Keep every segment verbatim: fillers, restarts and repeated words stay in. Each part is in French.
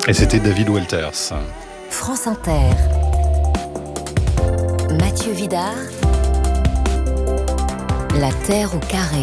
Et c'était David Walters. France Inter. Mathieu Vidard. La Terre au carré.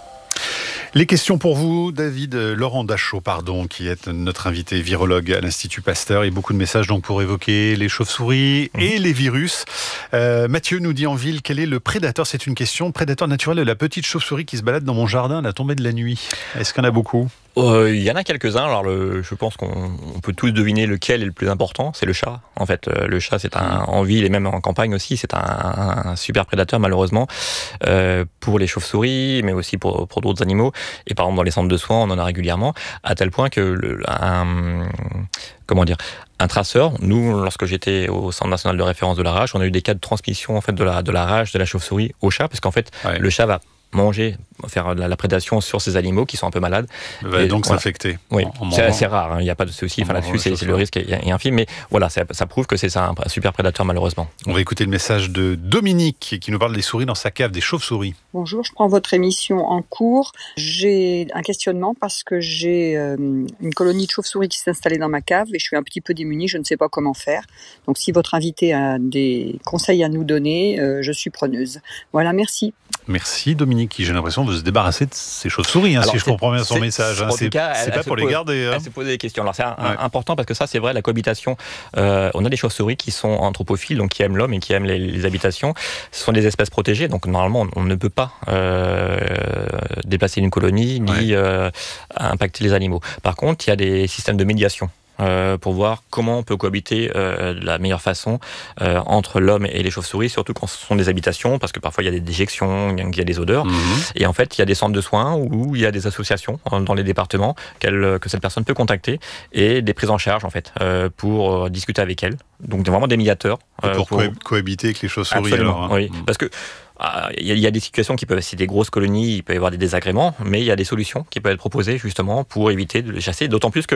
Les questions pour vous, David, Laurent Dachau, pardon, qui est notre invité virologue à l'Institut Pasteur, et beaucoup de messages donc pour évoquer les chauves-souris et les virus. Euh, Mathieu nous dit en ville, quel est le prédateur ? C'est une question, prédateur naturel de la petite chauve-souris qui se balade dans mon jardin à la tombée de la nuit. Est-ce qu'il y en a beaucoup ? Il euh, y en a quelques-uns. Alors, le, je pense qu'on on peut tous deviner lequel est le plus important. C'est le chat. En fait, euh, le chat, c'est un en ville et même en campagne aussi, c'est un, un super prédateur malheureusement euh, pour les chauves-souris, mais aussi pour pour d'autres animaux. Et par exemple, dans les centres de soins, on en a régulièrement, à tel point que le, un comment dire. Un traceur, nous, lorsque j'étais au Centre national de référence de la rage, on a eu des cas de transmission en fait de la de la rage de la chauve-souris au chat, parce qu'en fait, ouais. le chat va manger, faire la, la prédation sur ces animaux qui sont un peu malades. Va donc voilà. s'infecter. Oui, en c'est assez rare, il hein, n'y a pas de souci. Enfin, là-dessus, c'est, c'est le risque est, est infime, mais voilà, ça, ça prouve que c'est ça, un, un super prédateur malheureusement. On va écouter le message de Dominique qui nous parle des souris dans sa cave, des chauves-souris. Bonjour, je prends votre émission en cours. J'ai un questionnement parce que j'ai euh, une colonie de chauves-souris qui s'est installée dans ma cave et je suis un petit peu démunie, je ne sais pas comment faire. Donc si votre invité a des conseils à nous donner, euh, je suis preneuse. Voilà, merci. Merci Dominique, qui j'ai l'impression veut se débarrasser de ces chauves-souris, hein, Alors, si je comprends bien son c'est, message. Hein, c'est cas, c'est elle, pas elle pour pose, les garder. Hein. Elle se pose des questions. Alors c'est un, ouais. important parce que ça, c'est vrai, la cohabitation. Euh, on a des chauves-souris qui sont anthropophiles, donc qui aiment l'homme et qui aiment les, les habitations. Ce sont des espèces protégées, donc normalement, on, on ne peut pas euh, déplacer une colonie ni ouais. euh, impacter les animaux. Par contre, il y a des systèmes de médiation. Euh, pour voir comment on peut cohabiter euh, de la meilleure façon euh, entre l'homme et les chauves-souris, surtout quand ce sont des habitations, parce que parfois il y a des déjections, il y a des odeurs. Mmh. Et en fait, il y a des centres de soins où il y a des associations dans les départements qu'elle, que cette personne peut contacter et des prises en charge en fait euh, pour euh, discuter avec elle. Donc vraiment des médiateurs. Euh, pour, pour cohabiter avec les chauves-souris. Absolument, alors, hein. oui. Mmh. Parce que il y, y a des situations qui peuvent, c'est des grosses colonies, il peut y avoir des désagréments, mais il y a des solutions qui peuvent être proposées justement pour éviter de les chasser. D'autant plus que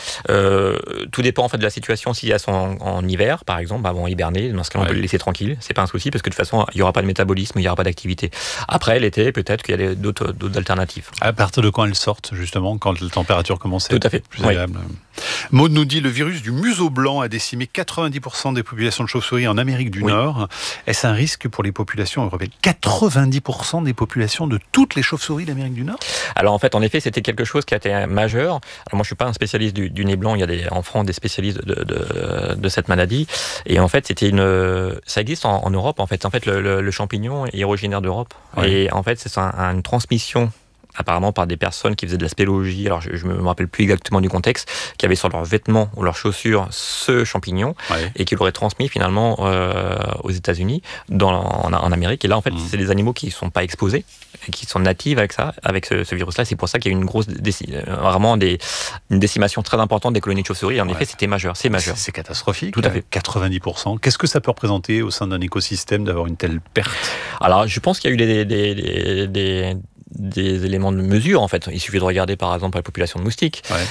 euh, tout dépend en fait de la situation. S'il y a son en, en hiver, par exemple, bah bon, hiberner, dans ce cas, on ouais. peut les laisser tranquilles. C'est pas un souci parce que de toute façon, il y aura pas de métabolisme, il y aura pas d'activité. Après l'été, peut-être qu'il y a d'autres, d'autres alternatives. À partir de quand elles sortent justement, quand la température commence à tout à fait. être plus agréable. Oui. Maud nous dit le virus du museau blanc a décimé quatre-vingt-dix pour cent des populations de chauves-souris en Amérique du oui. Nord. Est-ce un risque pour les populations européennes ? quatre-vingt-dix pour cent des populations de toutes les chauves-souris d'Amérique du Nord ? Alors en fait, en effet, c'était quelque chose qui a été majeur. Alors moi, je suis pas un spécialiste du, du nez blanc. Il y a des, en France des spécialistes de, de, de cette maladie. Et en fait, c'était une, ça existe en, en Europe. En fait, en fait, le, le, le champignon est originaire d'Europe. Oui. Et en fait, c'est un, une transmission. Apparemment par des personnes qui faisaient de la spéléologie, alors je ne me rappelle plus exactement du contexte, qui avaient sur leurs vêtements ou leurs chaussures ce champignon ouais. et qui l'auraient transmis finalement euh, aux États-Unis, dans, en, en Amérique. Et là, en fait, mmh. c'est des animaux qui ne sont pas exposés, qui sont natifs avec ça, avec ce, ce virus-là. C'est pour ça qu'il y a eu une grosse, déci- vraiment des, une décimation très importante des colonies de chauves-souris. Et en ouais. effet, c'était majeur. C'est majeur. C'est, c'est catastrophique. Tout à fait. quatre-vingt-dix pour cent. Qu'est-ce que ça peut représenter au sein d'un écosystème d'avoir une telle perte ? Alors, je pense qu'il y a eu des, des, des, des des éléments de mesure en fait. Il suffit de regarder par exemple la population de moustiques, ouais.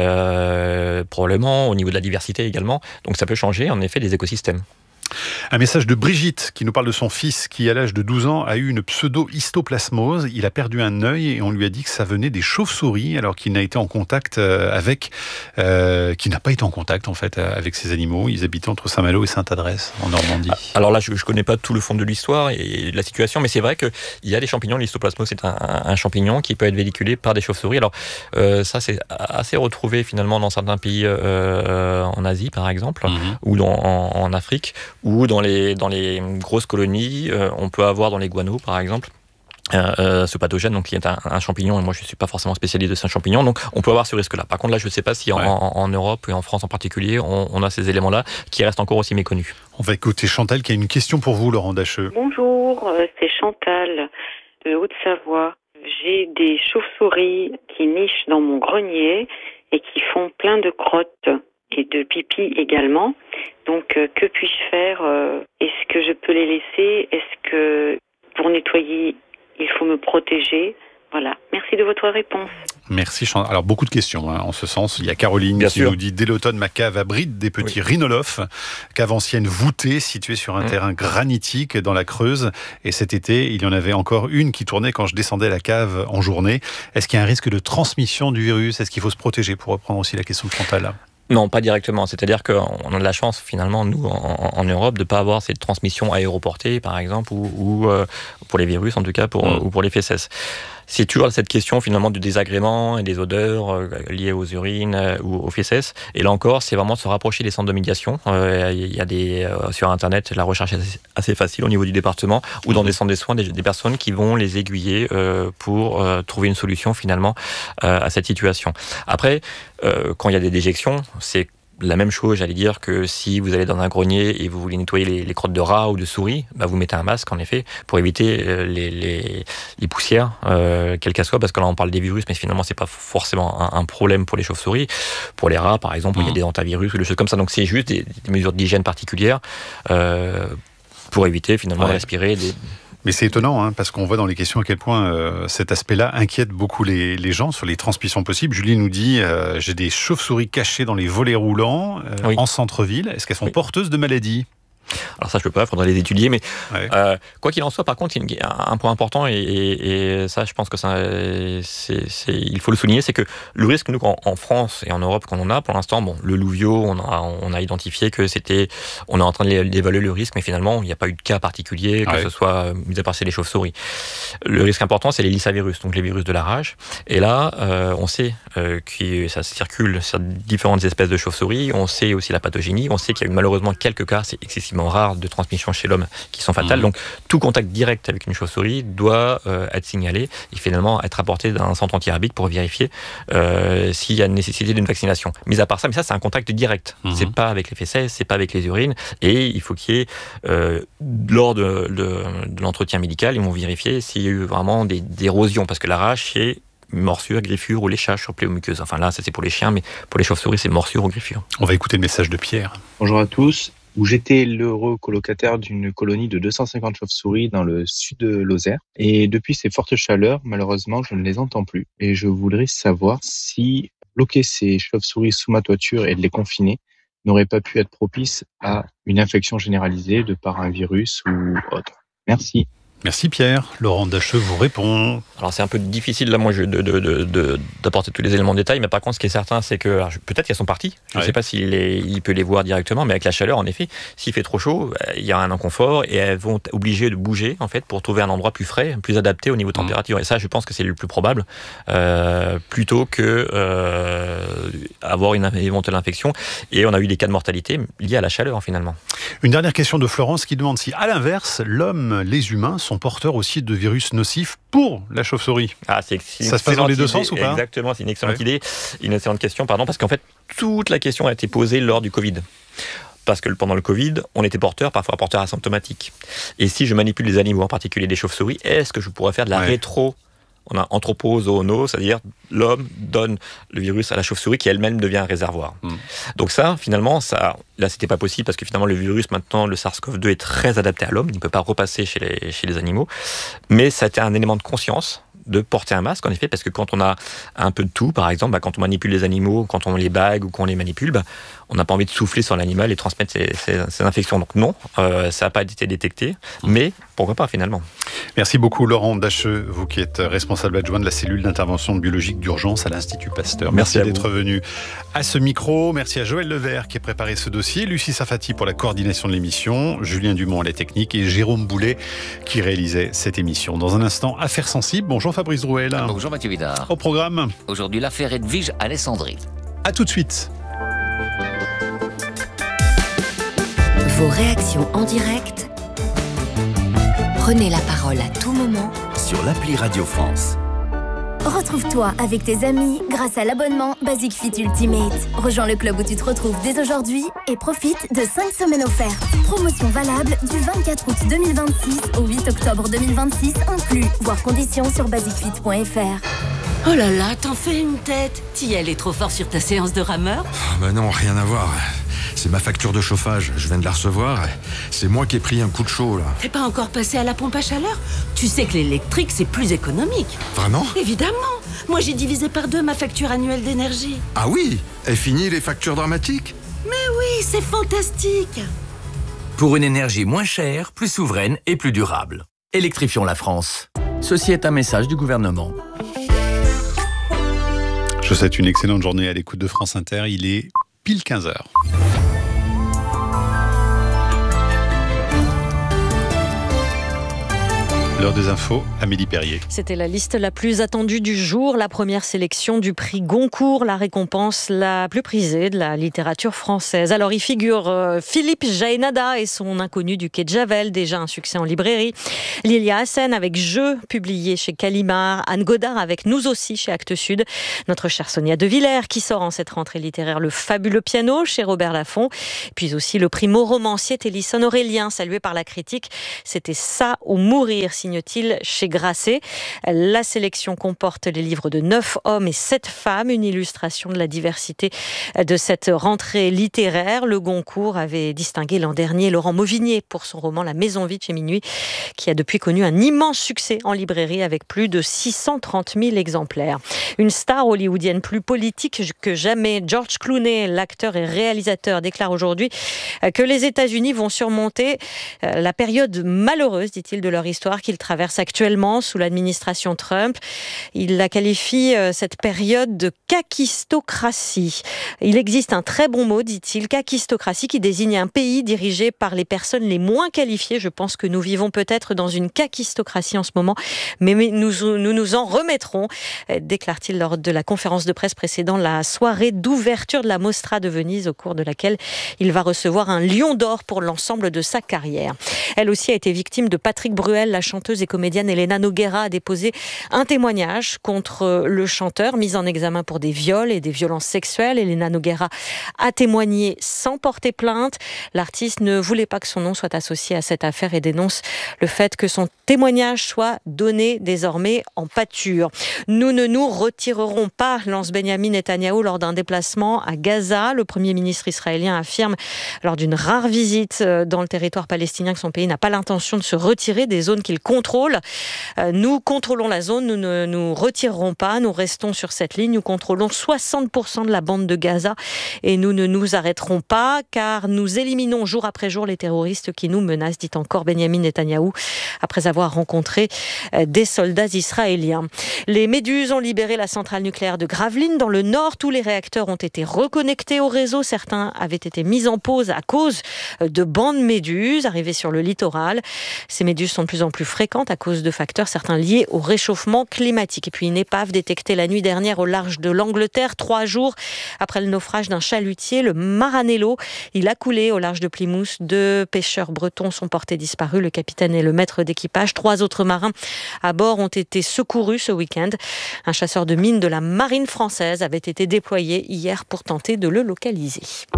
euh, probablement au niveau de la diversité également. Donc ça peut changer en effet des écosystèmes. Un message de Brigitte qui nous parle de son fils qui, à l'âge de douze ans, a eu une pseudo-histoplasmose. Il a perdu un œil et on lui a dit que ça venait des chauves-souris alors qu'il n'a été en contact avec, euh, qu'il n'a pas été en contact en fait avec ces animaux. Ils habitaient entre Saint-Malo et Sainte-Adresse en Normandie. Alors là, je ne connais pas tout le fond de l'histoire et de la situation, mais c'est vrai qu'il y a des champignons. L'histoplasmose, c'est un, un champignon qui peut être véhiculé par des chauves-souris. Alors euh, ça, c'est assez retrouvé finalement dans certains pays euh, en Asie, par exemple, mm-hmm. ou dans, en, en Afrique, ou dans les, dans les grosses colonies, euh, on peut avoir dans les guanos, par exemple, euh, euh, ce pathogène, donc qui est un, un champignon, et moi je ne suis pas forcément spécialiste de ce champignon, donc on peut avoir ce risque-là. Par contre, là, je ne sais pas si en, ouais. en, en Europe et en France en particulier, on, on a ces éléments-là qui restent encore aussi méconnus. On va écouter Chantal qui a une question pour vous, Laurent Dachau. Bonjour, c'est Chantal de Haute-Savoie. J'ai des chauves-souris qui nichent dans mon grenier et qui font plein de crottes et de pipi également. Donc, euh, que puis-je faire ? euh, Est-ce que je peux les laisser ? Est-ce que pour nettoyer, il faut me protéger ? Voilà. Merci de votre réponse. Merci Chantal. Alors beaucoup de questions hein, en ce sens. Il y a Caroline Bien qui sûr. nous dit dès l'automne ma cave abrite des petits oui. rhinolophes, cave ancienne voûtée située sur un mmh. terrain granitique dans la Creuse. Et cet été, il y en avait encore une qui tournait quand je descendais la cave en journée. Est-ce qu'il y a un risque de transmission du virus ? Est-ce qu'il faut se protéger ? Pour reprendre aussi la question de Chantal. Non, pas directement. C'est-à-dire qu'on a de la chance, finalement, nous, en, en Europe, de ne pas avoir cette transmission aéroportée, par exemple, ou, ou euh, pour les virus, en tout cas, pour, mmh. ou pour les fesses. C'est toujours cette question, finalement, du désagrément et des odeurs euh, liées aux urines euh, ou aux fesses. Et là encore, c'est vraiment se rapprocher des centres de médiation. Il euh, y a des, euh, sur Internet, la recherche est assez, assez facile au niveau du département, ou dans des centres de soins, des, des personnes qui vont les aiguiller euh, pour euh, trouver une solution, finalement, euh, à cette situation. Après, euh, quand il y a des déjections, c'est la même chose, j'allais dire, que si vous allez dans un grenier et vous voulez nettoyer les, les crottes de rats ou de souris, bah vous mettez un masque, en effet, pour éviter les, les, les poussières, euh, quelles qu'elles soient, parce que là, on parle des virus, mais finalement, c'est pas forcément un, un problème pour les chauves-souris. Pour les rats, par exemple, mmh. il y a des antivirus ou des choses comme ça. Donc, c'est juste des, des mesures d'hygiène particulières euh, pour éviter, finalement, ouais. de respirer des... Mais c'est étonnant, hein, parce qu'on voit dans les questions à quel point euh, cet aspect-là inquiète beaucoup les, les gens sur les transmissions possibles. Julie nous dit euh, j'ai des chauves-souris cachées dans les volets roulants euh, oui. en centre-ville. Est-ce qu'elles sont oui. porteuses de maladies ? Alors ça, je peux pas, il faudrait les étudier, mais ouais. euh, quoi qu'il en soit, par contre, il y a un point important, et, et, et ça, je pense que ça, c'est, c'est, il faut le souligner, c'est que le risque, nous, en, en France et en Europe, qu'on en a, pour l'instant, bon, le Louvio, on a, on a identifié que c'était, on est en train d'évaluer le risque, mais finalement, il n'y a pas eu de cas particulier, que ouais. ce soit, mis à part c'est les chauves-souris. Le risque important, c'est les lissavirus, donc les virus de la rage, et là, euh, on sait euh, que ça circule sur différentes espèces de chauves-souris, on sait aussi la pathogénie, on sait qu'il y a eu malheureusement quelques cas, c'est excessivement rares de transmission chez l'homme qui sont fatales. Mmh. Donc, tout contact direct avec une chauve-souris doit euh, être signalé et finalement être apporté dans un centre antirabique pour vérifier euh, s'il y a une nécessité d'une vaccination. Mais à part ça, mais ça, c'est un contact direct. Mmh. C'est pas avec les fesses, c'est pas avec les urines. Et il faut qu'il y ait, euh, lors de, de, de l'entretien médical, ils vont vérifier s'il y a eu vraiment des, des érosions. Parce que la rage, c'est morsure, griffure ou léchage sur pléomuqueuse. Enfin là, ça c'est pour les chiens, mais pour les chauves-souris, c'est morsure ou griffure. On va écouter le message de Pierre. Bonjour à tous. Où j'étais l'heureux colocataire d'une colonie de deux cent cinquante chauves-souris dans le sud de Lozère. Et depuis ces fortes chaleurs, malheureusement, je ne les entends plus. Et je voudrais savoir si bloquer ces chauves-souris sous ma toiture et de les confiner n'aurait pas pu être propice à une infection généralisée de par un virus ou autre. Merci. Merci Pierre. Laurent Dacheux vous répond. Alors c'est un peu difficile là, moi, de, de, de, de, d'apporter tous les éléments de détail, mais par contre, ce qui est certain, c'est que alors, peut-être qu'elles sont parties. Je ne ouais. sais pas s'il les, il peut les voir directement, mais avec la chaleur, en effet, s'il fait trop chaud, il y a un inconfort et elles vont être obligées de bouger en fait pour trouver un endroit plus frais, plus adapté au niveau de température. Mmh. Et ça, je pense que c'est le plus probable, euh, plutôt que euh, avoir une éventuelle infection. Et on a eu des cas de mortalité liés à la chaleur finalement. Une dernière question de Florence qui demande si, à l'inverse, l'homme, les humains sont porteurs aussi de virus nocifs pour la chauve-souris. Ah, c'est, c'est ça se passe dans les deux idée. sens ou pas ? Exactement, c'est une excellente ouais. idée, une excellente question, pardon, parce qu'en fait, toute la question a été posée lors du Covid. Parce que pendant le Covid, on était porteur, parfois porteur asymptomatique. Et si je manipule les animaux, en particulier des chauves-souris, est-ce que je pourrais faire de la ouais. rétro On a anthropozoono, c'est-à-dire l'homme donne le virus à la chauve-souris qui elle-même devient un réservoir. Mmh. Donc ça, finalement, ça, là, c'était pas possible parce que finalement, le virus, maintenant, le SARS-CoV deux est très adapté à l'homme. Il ne peut pas repasser chez les, chez les animaux. Mais ça a été un élément de conscience de porter un masque, en effet, parce que quand on a un peu de tout, par exemple, bah, quand on manipule les animaux, quand on les bague ou qu'on les manipule, bah, on n'a pas envie de souffler sur l'animal et transmettre ces, ces, ces infections. Donc non, euh, ça n'a pas été détecté, mais pourquoi pas finalement. Merci beaucoup Laurent Dacheux, vous qui êtes responsable adjoint de la cellule d'intervention biologique d'urgence à l'Institut Pasteur. Merci, Merci d'être vous. venu à ce micro. Merci à Joël Levert qui a préparé ce dossier, Lucie Safati pour la coordination de l'émission, Julien Dumont à la technique et Jérôme Boulet qui réalisait cette émission. Dans un instant, Affaires sensibles. Bonjour Fabrice Drouel. Bonjour Mathieu Vidard. Au programme. Aujourd'hui, l'affaire Edwige Alessandri. À tout de suite. Vos réactions en direct. Prenez la parole à tout moment sur l'appli Radio France. Retrouve-toi avec tes amis grâce à l'abonnement Basic Fit Ultimate. Rejoins le club où tu te retrouves dès aujourd'hui et profite de cinq semaines offertes. Promotion valable du vingt-quatre août deux mille vingt-six au huit octobre deux mille vingt-six inclus. Voir conditions sur basic fit point f r. Oh là là, t'en fais une tête. T'y allais trop fort sur ta séance de rameur ? Oh bah non, rien à voir. C'est ma facture de chauffage, je viens de la recevoir. C'est moi qui ai pris un coup de chaud, là. T'es pas encore passé à la pompe à chaleur ? Tu sais que l'électrique, c'est plus économique. Vraiment ? Évidemment. Moi, j'ai divisé par deux ma facture annuelle d'énergie. Ah oui ? Et fini les factures dramatiques ? Mais oui, c'est fantastique. Pour une énergie moins chère, plus souveraine et plus durable. Électrifions la France. Ceci est un message du gouvernement. Je vous souhaite une excellente journée à l'écoute de France Inter. Il est pile quinze heures. L'heure des infos, Amélie Perrier. C'était la liste la plus attendue du jour, la première sélection du prix Goncourt, la récompense la plus prisée de la littérature française. Alors y figure euh, Philippe Jaénada et son Inconnu du quai de Javel, déjà un succès en librairie. Lilia Hassen avec Je, publié chez Gallimard. Anne Godard avec Nous aussi chez Actes Sud. Notre chère Sonia De Villers qui sort en cette rentrée littéraire Le Fabuleux Piano chez Robert Laffont. Puis aussi le prix Mot romancier Télisson Aurélien, salué par la critique. C'était Ça ou mourir, signe-t-il chez Grasset. La sélection comporte les livres de neuf hommes et sept femmes, une illustration de la diversité de cette rentrée littéraire. Le Goncourt avait distingué l'an dernier Laurent Mauvigné pour son roman La Maison vide chez Minuit, qui a depuis connu un immense succès en librairie avec plus de six cent trente mille exemplaires. Une star hollywoodienne plus politique que jamais, George Clooney, l'acteur et réalisateur, déclare aujourd'hui que les États-Unis vont surmonter la période malheureuse, dit-il, de leur histoire qu'ils traversent actuellement sous l'administration Trump. Il la qualifie, cette période, de kakistocratie. Il existe un très bon mot, dit-il, kakistocratie, qui désigne un pays dirigé par les personnes les moins qualifiées. Je pense que nous vivons peut-être dans une kakistocratie en ce moment, mais nous nous, nous en remettrons, déclare-t-il lors de la conférence de presse précédant la soirée d'ouverture de la Mostra de Venise, au cours de laquelle il va recevoir un lion d'or pour l'ensemble de sa carrière. Elle aussi a été victime de Patrick Bruel. La chanteuse et comédienne Elena Nogueira a déposé un témoignage contre le chanteur, mis en examen pour des viols et des violences sexuelles. Elena Nogueira a témoigné sans porter plainte. L'artiste ne voulait pas que son nom soit associé à cette affaire et dénonce le fait que son témoignage soit donné désormais en pâture. Nous ne nous retirerons pas, lance Benyamin Netanyahou lors d'un déplacement à Gaza. Le Premier ministre israélien affirme lors d'une rare visite dans le territoire palestinien que son pays n'a pas l'intention de se retirer des zones qu'il contrôle. Nous contrôlons la zone, nous ne nous retirerons pas, nous restons sur cette ligne, nous contrôlons soixante pour cent de la bande de Gaza et nous ne nous arrêterons pas car nous éliminons jour après jour les terroristes qui nous menacent, dit encore Benyamin Netanyahou, après avoir rencontré des soldats israéliens. Les Méduses ont libéré la centrale nucléaire de Gravelines dans le nord. Tous les réacteurs ont été reconnectés au réseau. Certains avaient été mis en pause à cause de bandes méduses arrivées sur le littoral. Ces méduses sont de plus en plus fréquentes à cause de facteurs certains liés au réchauffement climatique. Et puis une épave détectée la nuit dernière au large de l'Angleterre, trois jours après le naufrage d'un chalutier, le Maranello. Il a coulé au large de Plymouth. Deux pêcheurs bretons sont portés disparus, le capitaine et le maître d'équipage. Trois autres marins à bord ont été secourus ce week-end. Un chasseur de mines de la marine française avait été déployé hier pour tenter de le localiser.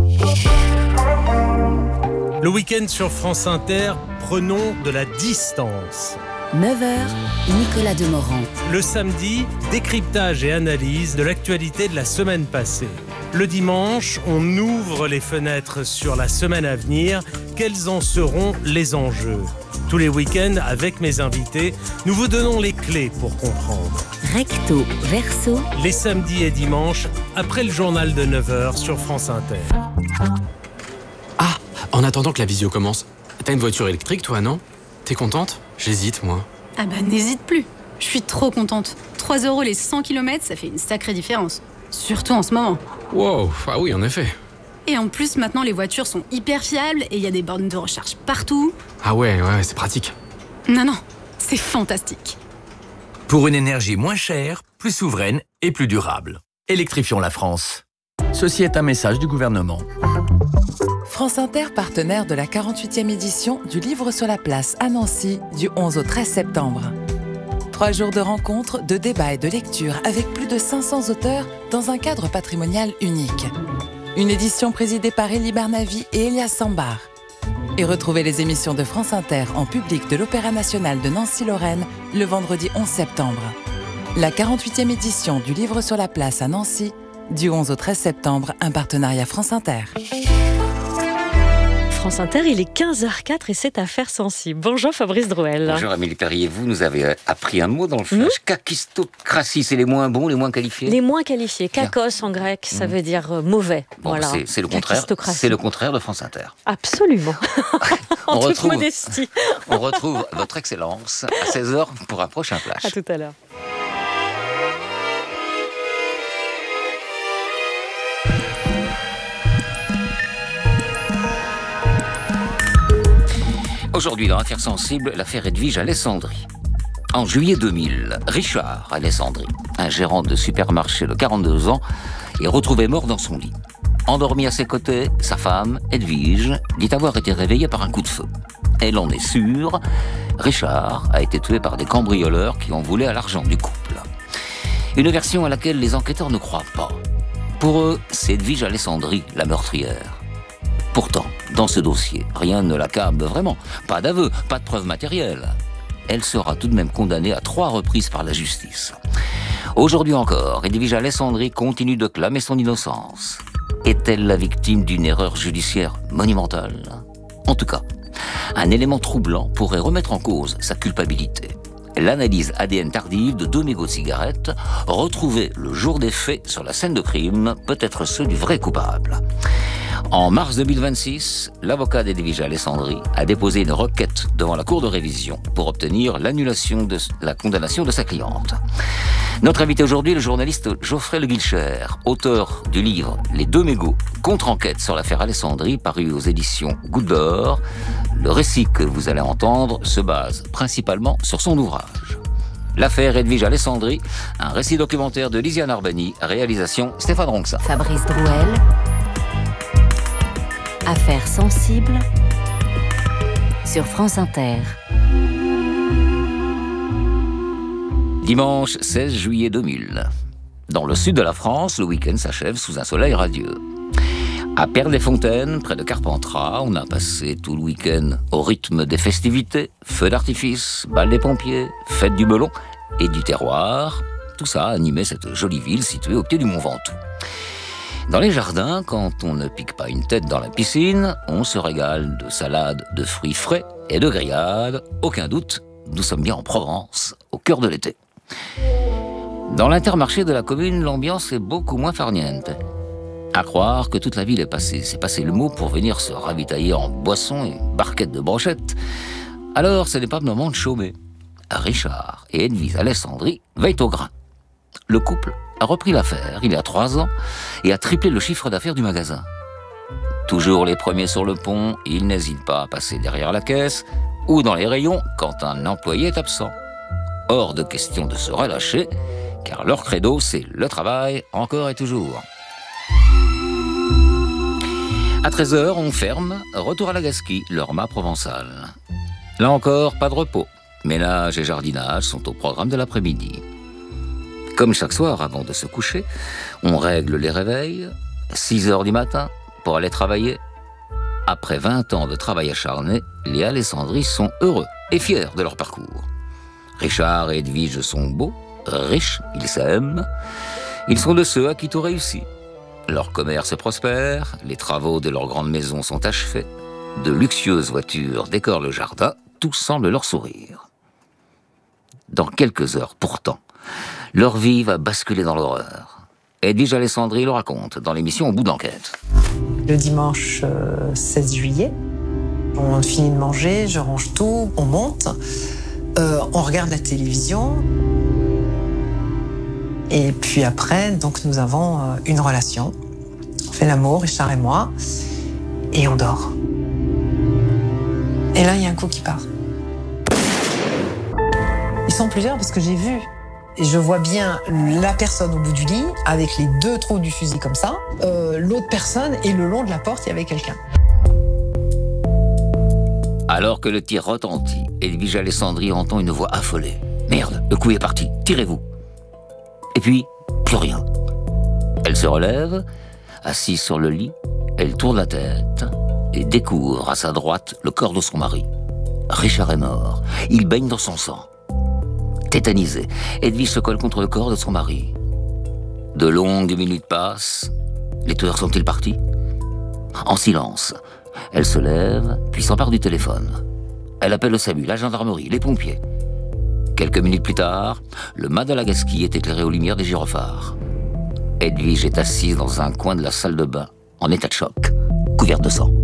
Le week-end sur France Inter, prenons de la distance. neuf heures, Nicolas Demorand. Le samedi, décryptage et analyse de l'actualité de la semaine passée. Le dimanche, on ouvre les fenêtres sur la semaine à venir. Quels en seront les enjeux ? Tous les week-ends, avec mes invités, nous vous donnons les clés pour comprendre. Recto, verso. Les samedis et dimanches, après le journal de neuf heures sur France Inter. Ah, en attendant que la visio commence, t'as une voiture électrique toi, non ? T'es contente ? J'hésite, moi. Ah bah n'hésite plus. Je suis trop contente. trois euros les cent kilomètres, ça fait une sacrée différence. Surtout en ce moment. Wow, ah oui, en effet. Et en plus, maintenant, les voitures sont hyper fiables et il y a des bornes de recharge partout. Ah ouais, ouais, c'est pratique. Non, non, c'est fantastique. Pour une énergie moins chère, plus souveraine et plus durable. Électrifions la France. Ceci est un message du gouvernement. France Inter, partenaire de la quarante-huitième édition du Livre sur la place à Nancy du onze au treize septembre. Trois jours de rencontres, de débats et de lecture avec plus de cinq cents auteurs dans un cadre patrimonial unique. Une édition présidée par Elie Barnavi et Elias Sambar. Et retrouvez les émissions de France Inter en public de l'Opéra National de Nancy-Lorraine le vendredi onze septembre. La quarante-huitième édition du Livre sur la place à Nancy du onze au treize septembre, un partenariat France Inter. France Inter, il est quinze heures zéro quatre et c'est Affaires sensibles. Bonjour Fabrice Drouel. Bonjour Amélie Perrier, vous nous avez appris un mot dans le flash. Mmh. Kakistocratie, c'est les moins bons, les moins qualifiés. Les moins qualifiés. Kakos en grec, ça mmh. veut dire mauvais. Bon, voilà. c'est, c'est le contraire. C'est le contraire de France Inter. Absolument. en on toute retrouve, modestie. On retrouve votre excellence à seize heures pour un prochain flash. À tout à l'heure. Aujourd'hui, dans l'affaire sensible, l'affaire Edwige Alessandri. En juillet deux mille, Richard Alessandri, un gérant de supermarché de quarante-deux ans, est retrouvé mort dans son lit. Endormi à ses côtés, sa femme, Edwige, dit avoir été réveillée par un coup de feu. Elle en est sûre, Richard a été tué par des cambrioleurs qui ont volé à l'argent du couple. Une version à laquelle les enquêteurs ne croient pas. Pour eux, c'est Edwige Alessandri, la meurtrière. Pourtant, dans ce dossier, rien ne l'accable vraiment. Pas d'aveu, pas de preuves matérielles. Elle sera tout de même condamnée à trois reprises par la justice. Aujourd'hui encore, Edwige Alessandri continue de clamer son innocence. Est-elle la victime d'une erreur judiciaire monumentale ? En tout cas, un élément troublant pourrait remettre en cause sa culpabilité. L'analyse A D N tardive de deux mégots de cigarettes, retrouvés le jour des faits sur la scène de crime, peut être ceux du vrai coupable. En mars deux mille vingt-six, l'avocat d'Edwige Alessandri a déposé une requête devant la Cour de révision pour obtenir l'annulation de la condamnation de sa cliente. Notre invité aujourd'hui est le journaliste Geoffrey Le Guilcher, auteur du livre « Les deux mégots, contre-enquête sur l'affaire Alessandri » paru aux éditions Goutte d'Or. Le récit que vous allez entendre se base principalement sur son ouvrage. L'affaire Edwige Alessandri, un récit documentaire de Lisiane Arbani, réalisation Stéphane Ronxa. Fabrice Drouel. Affaires sensibles sur France Inter. Dimanche seize juillet deux mille. Dans le sud de la France, le week-end s'achève sous un soleil radieux. À Perles-les-Fontaines, près de Carpentras, on a passé tout le week-end au rythme des festivités, feux d'artifice, bal des pompiers, fête du melon et du terroir. Tout ça animait cette jolie ville située au pied du Mont Ventoux. Dans les jardins, quand on ne pique pas une tête dans la piscine, on se régale de salades de fruits frais et de grillades. Aucun doute, nous sommes bien en Provence, au cœur de l'été. Dans l'intermarché de la commune, l'ambiance est beaucoup moins farniente. À croire que toute la ville est passée, c'est passé le mot pour venir se ravitailler en boissons et barquettes de brochettes. Alors, ce n'est pas le moment de chômer. Richard et Edwige Alessandri veillent au grain. Le couple a repris l'affaire il y a trois ans et a triplé le chiffre d'affaires du magasin. Toujours les premiers sur le pont, ils n'hésitent pas à passer derrière la caisse ou dans les rayons quand un employé est absent. Hors de question de se relâcher, car leur credo, c'est le travail, encore et toujours. À treize heures, on ferme, retour à la Gasquie, leur mât provençal. Là encore, pas de repos. Ménage et jardinage sont au programme de l'après-midi. Comme chaque soir, avant de se coucher, on règle les réveils, six heures du matin, pour aller travailler. Après vingt ans de travail acharné, les Alessandri sont heureux et fiers de leur parcours. Richard et Edwige sont beaux, riches, ils s'aiment. Ils sont de ceux à qui tout réussit. Leur commerce prospère, les travaux de leur grande maison sont achevés, de luxueuses voitures décorent le jardin, tout semble leur sourire. Dans quelques heures, pourtant, leur vie va basculer dans l'horreur. Edwige Alessandri le raconte dans l'émission Au bout d'enquête. Le dimanche euh, seize juillet, on finit de manger, je range tout, on monte, euh, on regarde la télévision. Et puis après, donc nous avons euh, une relation. On fait l'amour, Richard et moi, et on dort. Et là, il y a un coup qui part. Ils sont plusieurs parce que j'ai vu. Et je vois bien la personne au bout du lit, avec les deux trous du fusil comme ça. Euh, l'autre personne, et le long de la porte, il y avait quelqu'un. Alors que le tir retentit, Edwige Alessandri entend une voix affolée. « Merde, le coup est parti, tirez-vous !» Et puis, plus rien. Elle se relève, assise sur le lit, elle tourne la tête et découvre à sa droite le corps de son mari. Richard est mort, il baigne dans son sang. Tétanisée, Edwige se colle contre le corps de son mari. De longues minutes passent. Les tueurs sont-ils partis ? En silence, elle se lève, puis s'empare du téléphone. Elle appelle le SAMU, la gendarmerie, les pompiers. Quelques minutes plus tard, le mât de la Gasquie est éclairé aux lumières des gyrophares. Edwige est assise dans un coin de la salle de bain, en état de choc, couverte de sang.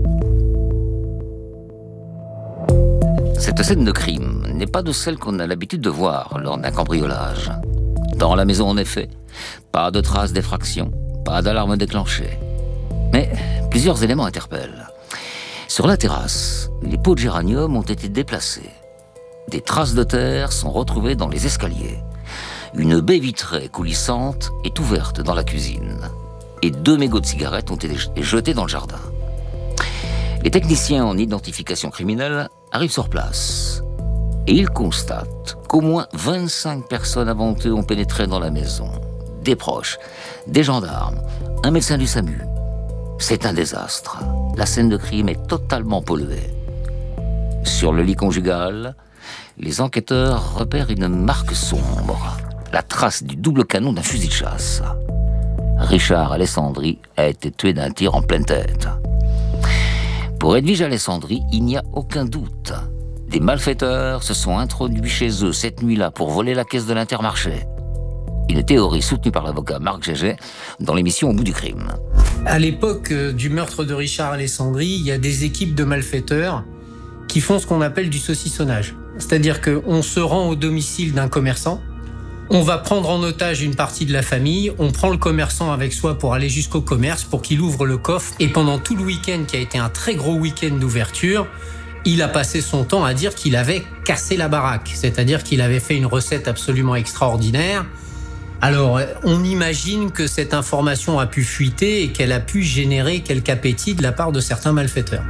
Cette scène de crime n'est pas de celle qu'on a l'habitude de voir lors d'un cambriolage. Dans la maison, en effet, pas de traces d'effraction, pas d'alarme déclenchée. Mais plusieurs éléments interpellent. Sur la terrasse, les pots de géranium ont été déplacés. Des traces de terre sont retrouvées dans les escaliers. Une baie vitrée coulissante est ouverte dans la cuisine. Et deux mégots de cigarettes ont été jetés dans le jardin. Les techniciens en identification criminelle arrivent sur place. Et ils constatent qu'au moins vingt-cinq personnes avant eux ont pénétré dans la maison. Des proches, des gendarmes, un médecin du SAMU. C'est un désastre. La scène de crime est totalement polluée. Sur le lit conjugal, les enquêteurs repèrent une marque sombre, la trace du double canon d'un fusil de chasse. Richard Alessandri a été tué d'un tir en pleine tête. Pour Edwige Alessandri, il n'y a aucun doute. Des malfaiteurs se sont introduits chez eux cette nuit-là pour voler la caisse de l'Intermarché. Une théorie soutenue par l'avocat Marc Gégé dans l'émission Au bout du crime. À l'époque du meurtre de Richard Alessandri, il y a des équipes de malfaiteurs qui font ce qu'on appelle du saucissonnage. C'est-à-dire qu'on se rend au domicile d'un commerçant, on va prendre en otage une partie de la famille, on prend le commerçant avec soi pour aller jusqu'au commerce, pour qu'il ouvre le coffre. Et pendant tout le week-end, qui a été un très gros week-end d'ouverture, il a passé son temps à dire qu'il avait cassé la baraque. C'est-à-dire qu'il avait fait une recette absolument extraordinaire. Alors, on imagine que cette information a pu fuiter et qu'elle a pu générer quelque appétit de la part de certains malfaiteurs.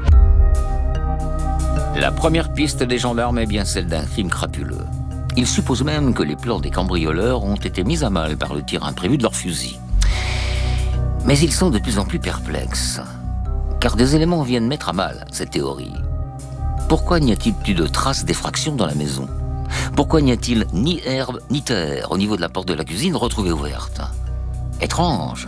La première piste des gendarmes est bien celle d'un crime crapuleux. Ils supposent même que les plans des cambrioleurs ont été mis à mal par le tir imprévu de leur fusil. Mais ils sont de plus en plus perplexes, car des éléments viennent mettre à mal cette théorie. Pourquoi n'y a-t-il plus de traces d'effraction dans la maison ? Pourquoi n'y a-t-il ni herbe ni terre au niveau de la porte de la cuisine retrouvée ouverte ? Étrange.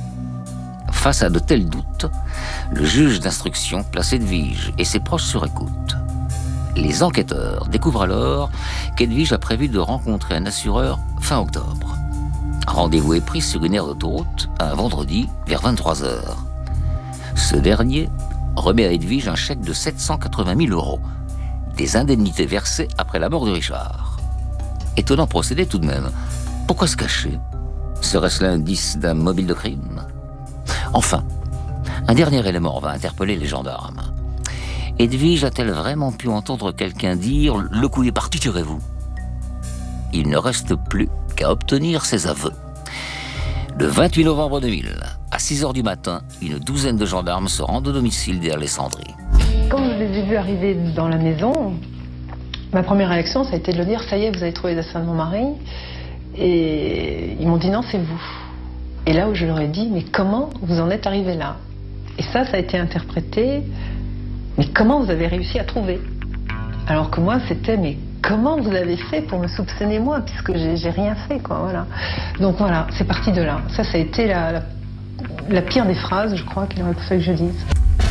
Face à de tels doutes, le juge d'instruction place Edwige et ses proches sur écoute. Les enquêteurs découvrent alors qu'Edwige a prévu de rencontrer un assureur fin octobre. Rendez-vous est pris sur une aire d'autoroute un vendredi vers vingt-trois heures. Ce dernier remet à Edwige un chèque de sept cent quatre-vingt mille euros, des indemnités versées après la mort de Richard. Étonnant procédé tout de même. Pourquoi se cacher ? Serait-ce l'indice d'un mobile de crime ? Enfin, un dernier élément va interpeller les gendarmes. Edwige a-t-elle vraiment pu entendre quelqu'un dire « Le coup est parti, tirez-vous » ? Il ne reste plus qu'à obtenir ses aveux. Le vingt-huit novembre deux mille, à six heures du matin, une douzaine de gendarmes se rendent au domicile d'Alessandri. Quand je les ai vus arriver dans la maison, ma première réaction, ça a été de leur dire « Ça y est, vous avez trouvé les assassins de mon mari ?» Et ils m'ont dit « Non, c'est vous ». Et là où je leur ai dit « Mais comment vous en êtes arrivé là ?» Et ça, ça a été interprété « Mais comment vous avez réussi à trouver ?» Alors que moi, c'était « Mais comment vous avez fait pour me soupçonner moi, puisque j'ai, j'ai rien fait, quoi, voilà. » Donc voilà, c'est parti de là. Ça, ça a été la, la, la pire des phrases, je crois, qu'il aurait fallu que je dise.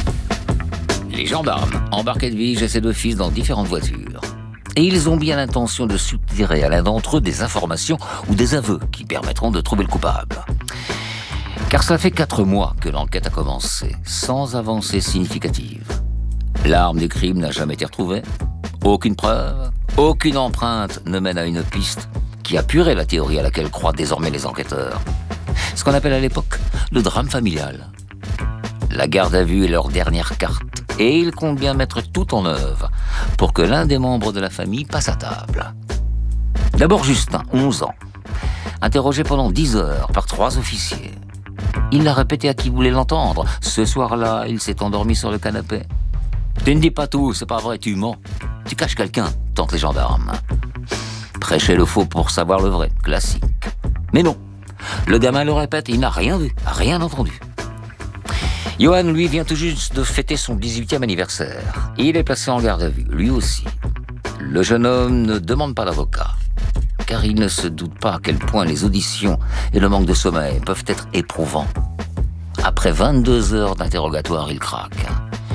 Les gendarmes embarquent Edwige et ses deux fils dans différentes voitures. Et ils ont bien l'intention de soutirer à l'un d'entre eux des informations ou des aveux qui permettront de trouver le coupable. Car ça fait quatre mois que l'enquête a commencé, sans avancée significative. L'arme du crime n'a jamais été retrouvée. Aucune preuve, aucune empreinte ne mène à une piste qui appuierait la théorie à laquelle croient désormais les enquêteurs. Ce qu'on appelle à l'époque le drame familial. La garde à vue est leur dernière carte. Et ils comptent bien mettre tout en œuvre pour que l'un des membres de la famille passe à table. D'abord Justin, onze ans, interrogé pendant dix heures par trois officiers. Il l'a répété à qui voulait l'entendre. Ce soir-là, il s'est endormi sur le canapé. Tu ne dis pas tout, c'est pas vrai, tu mens. Tu caches quelqu'un, tentent les gendarmes. Prêcher le faux pour savoir le vrai, classique. Mais non, le gamin le répète, il n'a rien vu, rien entendu. Johan, lui, vient tout juste de fêter son dix-huitième anniversaire. Il est placé en garde à vue, lui aussi. Le jeune homme ne demande pas d'avocat, car il ne se doute pas à quel point les auditions et le manque de sommeil peuvent être éprouvants. Après vingt-deux heures d'interrogatoire, il craque.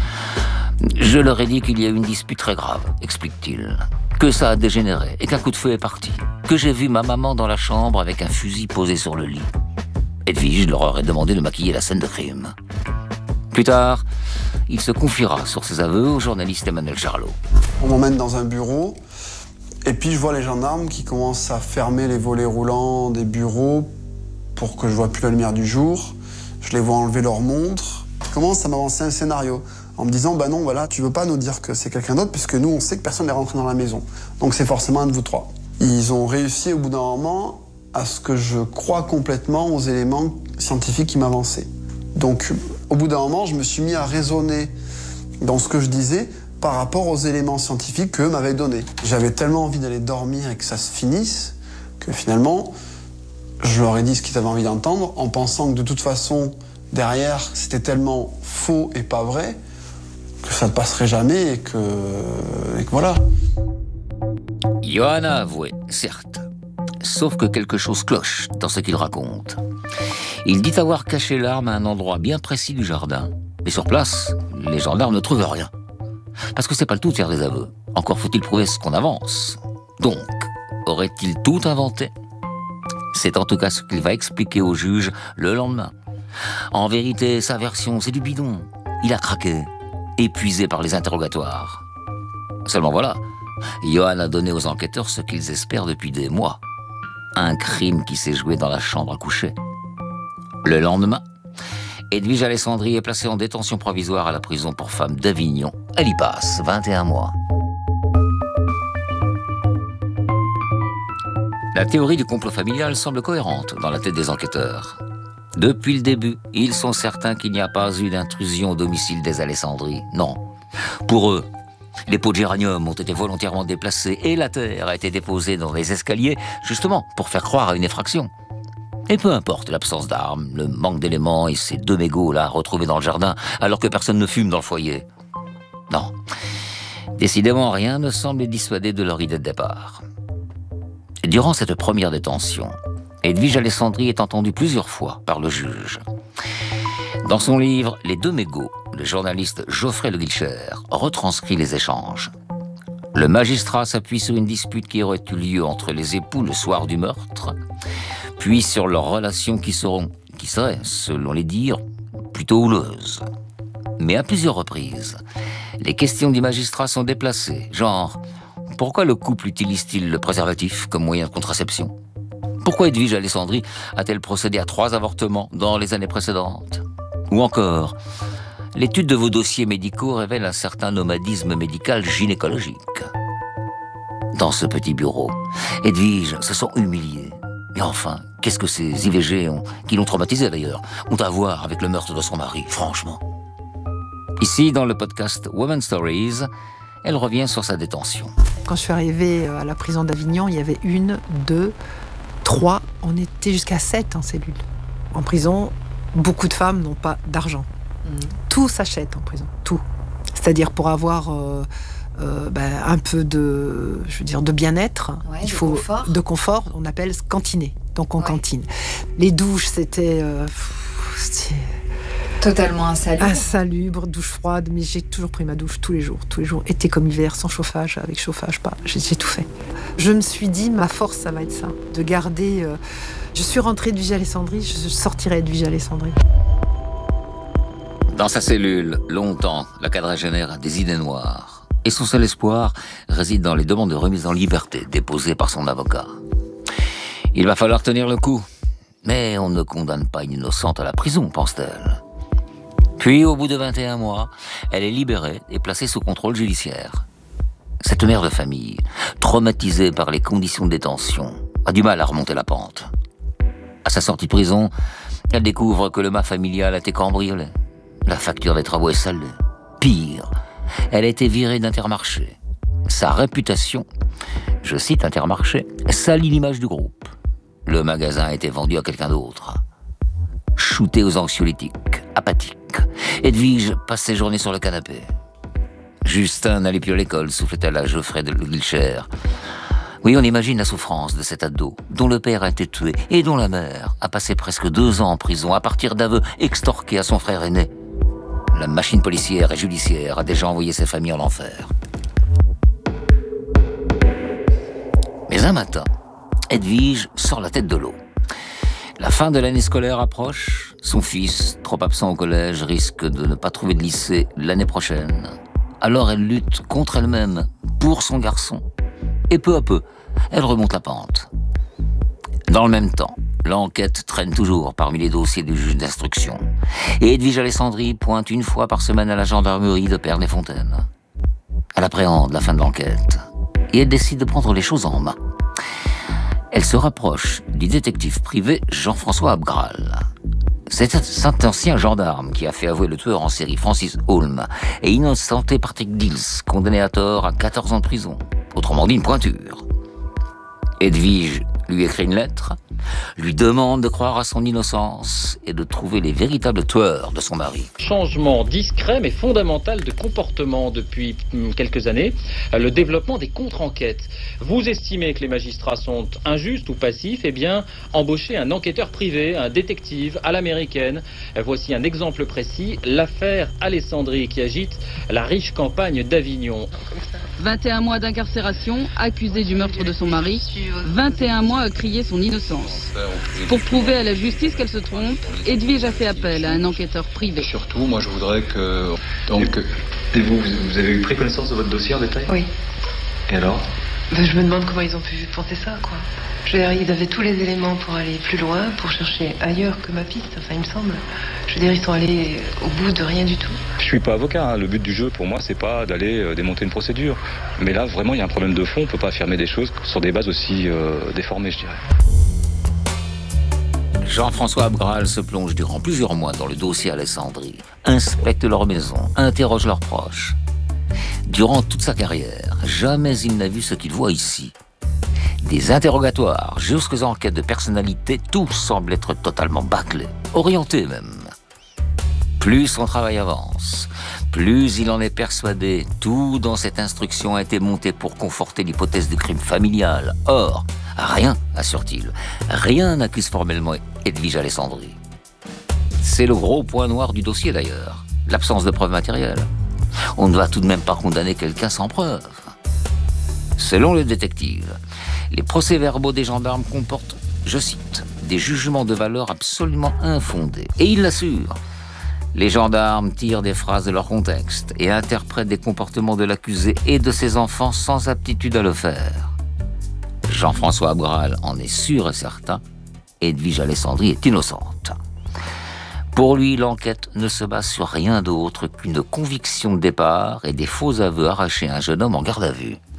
Je leur ai dit qu'il y a eu une dispute très grave, explique-t-il. Que ça a dégénéré et qu'un coup de feu est parti. Que j'ai vu ma maman dans la chambre avec un fusil posé sur le lit. Edwige leur aurait demandé de maquiller la scène de crime. Plus tard, il se confiera sur ses aveux au journaliste Emmanuel Charlot. On m'emmène dans un bureau, et puis je vois les gendarmes qui commencent à fermer les volets roulants des bureaux pour que je ne vois plus la lumière du jour. Je les vois enlever leur montre. Ils commencent à m'avancer un scénario. en me disant « Bah non, voilà, tu veux pas nous dire que c'est quelqu'un d'autre, puisque nous, on sait que personne n'est rentré dans la maison. Donc c'est forcément un de vous trois. » Ils ont réussi, au bout d'un moment, à ce que je croie complètement aux éléments scientifiques qui m'avançaient. Donc, au bout d'un moment, je me suis mis à raisonner dans ce que je disais par rapport aux éléments scientifiques qu'eux m'avaient donnés. J'avais tellement envie d'aller dormir et que ça se finisse que finalement, je leur ai dit ce qu'ils avaient envie d'entendre en pensant que de toute façon, derrière, c'était tellement faux et pas vrai que ça ne passerait jamais et que, et que voilà. Johann a avoué, certes. Sauf que quelque chose cloche dans ce qu'il raconte. Il dit avoir caché l'arme à un endroit bien précis du jardin. Mais sur place, les gendarmes ne trouvent rien. Parce que c'est pas le tout de faire des aveux. Encore faut-il prouver ce qu'on avance. Donc, aurait-il tout inventé ? C'est en tout cas ce qu'il va expliquer au juge le lendemain. En vérité, sa version, c'est du bidon. Il a craqué, épuisé par les interrogatoires. Seulement voilà, Johann a donné aux enquêteurs ce qu'ils espèrent depuis des mois. Un crime qui s'est joué dans la chambre à coucher. Le lendemain, Edwige Alessandri est placée en détention provisoire à la prison pour femmes d'Avignon. Elle y passe vingt et un mois. La théorie du complot familial semble cohérente dans la tête des enquêteurs. Depuis le début, ils sont certains qu'il n'y a pas eu d'intrusion au domicile des Alessandri. Non. Pour eux, les pots de géranium ont été volontairement déplacés et la terre a été déposée dans les escaliers, justement pour faire croire à une effraction. Et peu importe l'absence d'armes, le manque d'éléments et ces deux mégots là retrouvés dans le jardin alors que personne ne fume dans le foyer. Non. Décidément, rien ne semble les dissuader de leur idée de départ. Durant cette première détention, Edwige Alessandri est entendue plusieurs fois par le juge. Dans son livre « Les deux mégots », le journaliste Geoffrey Le Guilcher retranscrit les échanges. Le magistrat s'appuie sur une dispute qui aurait eu lieu entre les époux le soir du meurtre, puis sur leurs relations qui seront, qui seraient, selon les dires, plutôt houleuses. Mais à plusieurs reprises, les questions du magistrat sont déplacées, genre « Pourquoi le couple utilise-t-il le préservatif comme moyen de contraception ? Pourquoi Edwige Alessandri a-t-elle procédé à trois avortements dans les années précédentes ? Ou encore, l'étude de vos dossiers médicaux révèle un certain nomadisme médical gynécologique. » Dans ce petit bureau, Edwige se sent humiliée. Mais enfin, qu'est-ce que ces I V G, ont, qui l'ont traumatisée d'ailleurs, ont à voir avec le meurtre de son mari, franchement ? Ici, dans le podcast Women's Stories, elle revient sur sa détention. Quand je suis arrivée à la prison d'Avignon, il y avait une, deux, trois, on était jusqu'à sept en cellule. En prison, beaucoup de femmes n'ont pas d'argent. Mmh. Tout s'achète en prison, tout. C'est-à-dire pour avoir euh, euh, ben, un peu de, je veux dire, de bien-être, ouais, il de faut confort. de confort. On appelle cantiner. Donc on ouais. cantine. Les douches, c'était, euh, c'était totalement insalubre. Insalubre, douche froide. Mais j'ai toujours pris ma douche tous les jours, tous les jours, été comme hiver, sans chauffage, avec chauffage, pas. J'ai, j'ai tout fait. Je me suis dit, ma force, ça va être ça, de garder. Euh, je suis rentrée Edwige Alessandri, je sortirai Edwige Alessandri. Dans sa cellule, longtemps, la quadragénaire a des idées noires. Et son seul espoir réside dans les demandes de remise en liberté déposées par son avocat. Il va falloir tenir le coup. Mais on ne condamne pas une innocente à la prison, pense-t-elle. Puis, au bout de vingt et un mois, elle est libérée et placée sous contrôle judiciaire. Cette mère de famille, traumatisée par les conditions de détention, a du mal à remonter la pente. À sa sortie de prison, elle découvre que le mât familial a été cambriolé. La facture des travaux est salée. Pire, elle a été virée d'Intermarché. Sa réputation, je cite Intermarché, salit l'image du groupe. Le magasin a été vendu à quelqu'un d'autre. Shootée aux anxiolytiques, apathique, Edwige passe ses journées sur le canapé. Justin n'allait plus à l'école, soufflait-elle à Geoffrey de Le Guilcher. Oui, on imagine la souffrance de cet ado, dont le père a été tué et dont la mère a passé presque deux ans en prison à partir d'aveux extorqués à son frère aîné. La machine policière et judiciaire a déjà envoyé ses familles en enfer. Mais un matin, Edwige sort la tête de l'eau. La fin de l'année scolaire approche. Son fils, trop absent au collège, risque de ne pas trouver de lycée l'année prochaine. Alors elle lutte contre elle-même, pour son garçon. Et peu à peu, elle remonte la pente. Dans le même temps, L'enquête traîne toujours parmi les dossiers du juge d'instruction. Et Edwige Alessandri pointe une fois par semaine à la gendarmerie de Pernay-Fontaine. Elle appréhende la fin de l'enquête et elle décide de prendre les choses en main. Elle se rapproche du détective privé Jean-François Abgral. C'est cet ancien gendarme qui a fait avouer le tueur en série Francis Holm et innocenté Patrick Dils, condamné à tort à quatorze ans de prison. Autrement dit, une pointure. Edwige lui écrit une lettre, lui demande de croire à son innocence et de trouver les véritables tueurs de son mari. Changement discret mais fondamental de comportement depuis quelques années, le développement des contre-enquêtes. Vous estimez que les magistrats sont injustes ou passifs, eh bien, embauchez un enquêteur privé, un détective à l'américaine. Voici un exemple précis, l'affaire Alessandri qui agite la riche campagne d'Avignon. vingt et un mois d'incarcération, accusé du meurtre de son mari, vingt et un mois à crier son innocence. Pour prouver à la justice qu'elle se trompe, Edwige a fait appel à un enquêteur privé. Surtout, moi je voudrais que... Donc, et vous, vous avez eu pris connaissance de votre dossier en détail? Oui. Et alors? Ben, je me demande comment ils ont pu penser ça, quoi. Je veux dire, ils avaient tous les éléments pour aller plus loin, pour chercher ailleurs que ma piste, enfin il me semble. Je veux dire, ils sont allés au bout de rien du tout. Je suis pas avocat, hein. Le but du jeu pour moi c'est pas d'aller euh, démonter une procédure. Mais là vraiment il y a un problème de fond, on peut pas affirmer des choses sur des bases aussi euh, déformées, je dirais. Jean-François Abgral se plonge durant plusieurs mois dans le dossier Alessandri, inspecte leur maison, interroge leurs proches. Durant toute sa carrière, jamais il n'a vu ce qu'il voit ici. Des interrogatoires jusqu'aux enquêtes de personnalité, tout semble être totalement bâclé, orienté même. Plus son travail avance, plus il en est persuadé, tout dans cette instruction a été monté pour conforter l'hypothèse du crime familial. Or, rien, assure-t-il, rien n'accuse formellement Edwige Alessandri. C'est le gros point noir du dossier d'ailleurs, l'absence de preuves matérielles. On ne va tout de même pas condamner quelqu'un sans preuve. Selon le détective, les procès-verbaux des gendarmes comportent, je cite, des jugements de valeur absolument infondés. Et il l'assure. Les gendarmes tirent des phrases de leur contexte et interprètent des comportements de l'accusé et de ses enfants sans aptitude à le faire. Jean-François Abgral en est sûr et certain. Edwige Alessandri est innocente. Pour lui, l'enquête ne se base sur rien d'autre qu'une conviction de départ et des faux aveux arrachés à un jeune homme en garde à vue.